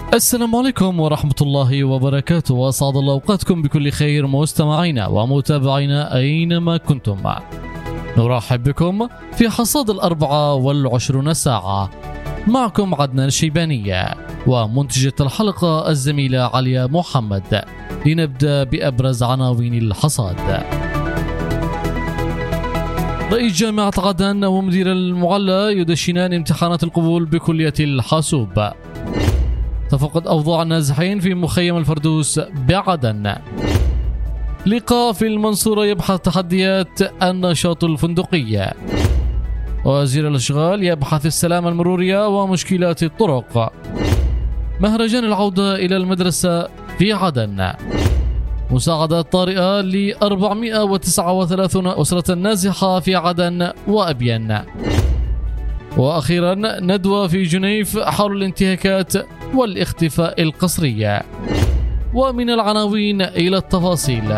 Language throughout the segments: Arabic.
السلام عليكم ورحمة الله وبركاته، وأسعد الله أوقاتكم بكل خير مستمعينا ومتابعينا أينما كنتم. نرحب بكم في حصاد 24 ساعة. معكم عدنان الشيبانية ومنتجة الحلقة الزميلة عليا محمد. لنبدأ بأبرز عناوين الحصاد. رئيس جامعة عدن ومدير المعلى يدشنان امتحانات القبول بكلية الحاسوب. تفقد أوضاع النازحين في مخيم الفردوس بعدن. لقاء في المنصورة يبحث تحديات النشاط الفندقي. وزير الأشغال يبحث السلامة المرورية ومشكلات الطرق. مهرجان العودة إلى المدرسة في عدن. مساعدات طارئة ل 439 أسرة نازحة في عدن وأبين. وأخيرا ندوة في جنيف حول الانتهاكات والاختفاء القسري. ومن العناوين إلى التفاصيل.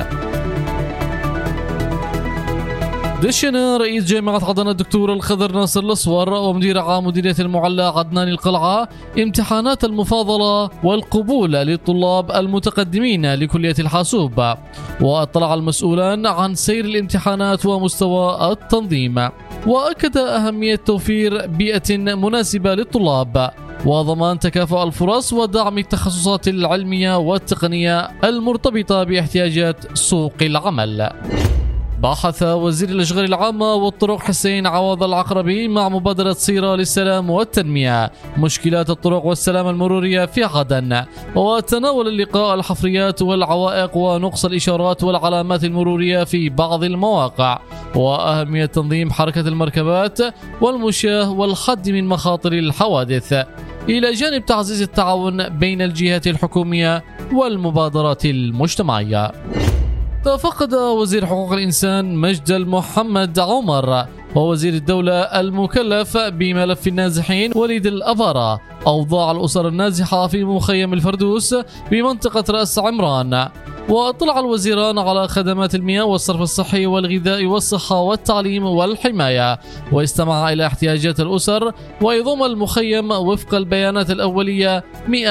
دشن رئيس جامعة عدن الدكتور الخضر ناصر الأسور ومدير عام مديرية المعلى عدنان القلعة امتحانات المفاضلة والقبول للطلاب المتقدمين لكلية الحاسوب، واطلع المسؤولان عن سير الامتحانات ومستوى التنظيم، وأكد أهمية توفير بيئة مناسبة للطلاب وضمان تكافؤ الفرص ودعم التخصصات العلمية والتقنية المرتبطة باحتياجات سوق العمل. بحث وزير الأشغال العامة والطرق حسين عوض العقربي مع مبادرة صيرة للسلام والتنمية مشكلات الطرق والسلامة المرورية في عدن، وتناول اللقاء الحفريات والعوائق ونقص الإشارات والعلامات المرورية في بعض المواقع، وأهمية تنظيم حركة المركبات والمشاة والحد من مخاطر الحوادث، إلى جانب تعزيز التعاون بين الجهات الحكومية والمبادرات المجتمعية. تفقد وزير حقوق الإنسان مجد محمد عمر ووزير الدولة المكلف بملف النازحين وليد الأبارة أوضاع الأسر النازحة في مخيم الفردوس بمنطقة رأس عمران. واطلع الوزيران على خدمات المياه والصرف الصحي والغذاء والصحة والتعليم والحماية، واستمع إلى احتياجات الأسر، ويضم المخيم وفق البيانات الأولية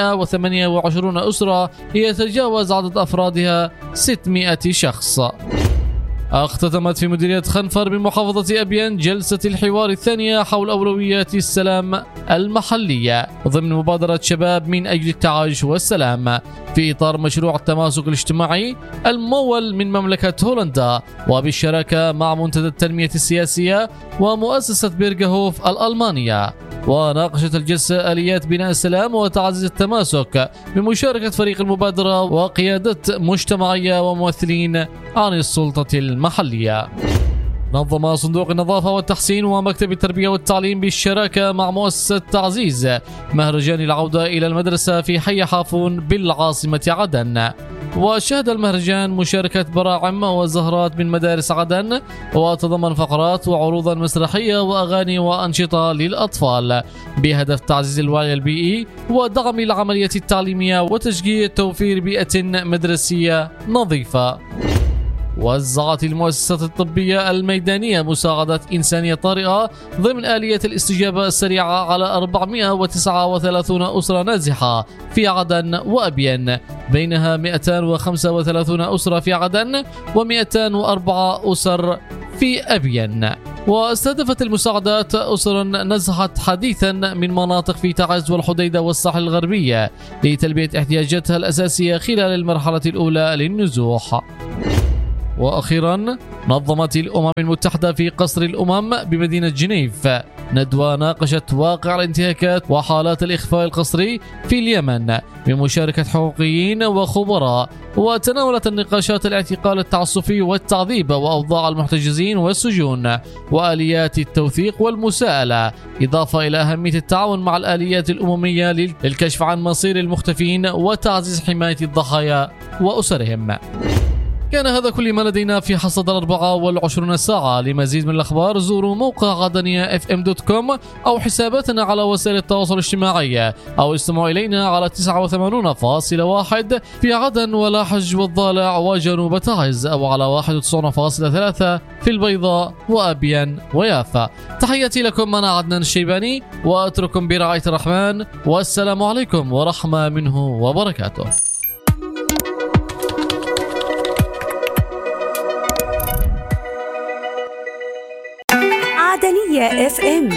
128 أسرة يتجاوز عدد أفرادها 600 شخص. اختتمت في مديرية خنفر بمحافظة أبين جلسة الحوار الثانية حول أولويات السلام المحلية ضمن مبادرة شباب من أجل التعايش والسلام في إطار مشروع التماسك الاجتماعي الممول من مملكة هولندا وبالشراكة مع منتدى التنمية السياسية ومؤسسة بيرغهوف الألمانية. وناقشت الجلسة آليات بناء السلام وتعزيز التماسك بمشاركة فريق المبادرة وقيادة مجتمعية وممثلين عن السلطة المحلية. نظم صندوق النظافة والتحسين ومكتب التربية والتعليم بالشراكة مع مؤسسة تعزيز مهرجان العودة إلى المدرسة في حي حافون بالعاصمة عدن. وشهد المهرجان مشاركة براعم وزهرات من مدارس عدن، وتضمن فقرات وعروضا مسرحية وأغاني وأنشطة للأطفال بهدف تعزيز الوعي البيئي ودعم العملية التعليمية وتشجيع توفير بيئة مدرسية نظيفة. وزعت المؤسسات الطبية الميدانية مساعدات إنسانية طارئة ضمن آلية الاستجابة السريعة على 439 أسرة نازحة في عدن وأبين، بينها 235 أسرة في عدن و204 أسر في أبين. واستهدفت المساعدات أسرا نزحت حديثا من مناطق في تعز والحديدة والساحل الغربية لتلبية احتياجاتها الأساسية خلال المرحلة الأولى للنزوح. وأخيرا نظمت الأمم المتحدة في قصر الأمم بمدينة جنيف ندوة ناقشت واقع الانتهاكات وحالات الإخفاء القسري في اليمن بمشاركة حقوقيين وخبراء، وتناولت النقاشات الاعتقال التعسفي والتعذيب وأوضاع المحتجزين والسجون وآليات التوثيق والمساءلة، إضافة إلى أهمية التعاون مع الآليات الأممية للكشف عن مصير المختفين وتعزيز حماية الضحايا وأسرهم. كان هذا كل ما لدينا في حصاد 24 ساعة. لمزيد من الأخبار زوروا موقع عدنية FM.com أو حساباتنا على وسائل التواصل الاجتماعي، أو استمعوا إلينا على 89.1 في عدن ولاحج والضالع وجنوب تعز، أو على 91.3 في البيضاء وأبين ويافا. تحياتي لكم، أنا عدنان الشيباني، وأترككم برعاية الرحمن، والسلام عليكم ورحمة منه وبركاته. عدنية FM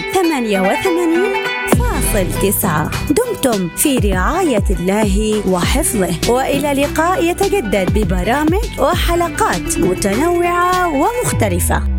88.9. دمتم في رعاية الله وحفظه، وإلى لقاء يتجدد ببرامج وحلقات متنوعة ومختلفة.